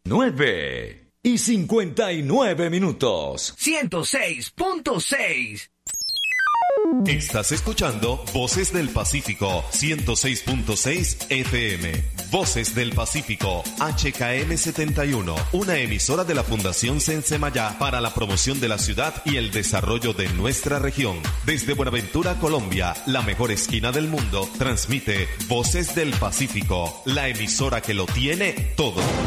9:59. 106.6. Estás escuchando Voces del Pacífico, 106.6 FM. Voces del Pacífico, HKM 71, una emisora de la Fundación Sensemayá para la promoción de la ciudad y el desarrollo de nuestra región. Desde Buenaventura, Colombia, la mejor esquina del mundo, transmite Voces del Pacífico, la emisora que lo tiene todo.